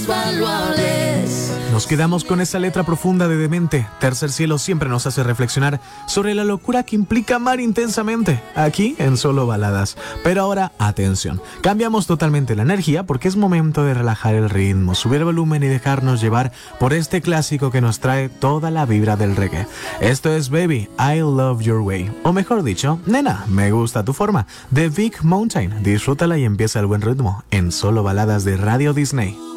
Nos quedamos con esa letra profunda de Demente. Tercer Cielo siempre nos hace reflexionar sobre la locura que implica amar intensamente, aquí en Solo Baladas. Pero ahora, atención, cambiamos totalmente la energía porque es momento de relajar el ritmo, subir el volumen y dejarnos llevar por este clásico que nos trae toda la vibra del reggae. Esto es Baby, I Love Your Way, o mejor dicho, Nena, me gusta tu forma, de Vic Mountain. Disfrútala y empieza el buen ritmo en Solo Baladas de Radio Disney.